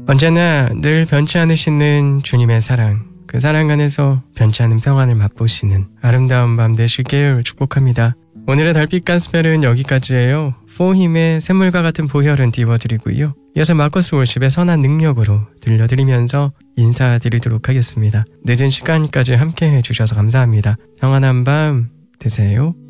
언제나 늘 변치 않으시는 주님의 사랑, 그 사랑 안에서 변치 않은 평안을 맛보시는 아름다운 밤 되실게요 축복합니다. 오늘의 달빛 가스펠은 여기까지예요. 포힘의 샘물과 같은 보혈은 띄워드리고요. 이어서 마커스 월십의 선한 능력으로 들려드리면서 인사드리도록 하겠습니다. 늦은 시간까지 함께 해주셔서 감사합니다. 평안한 밤 되세요.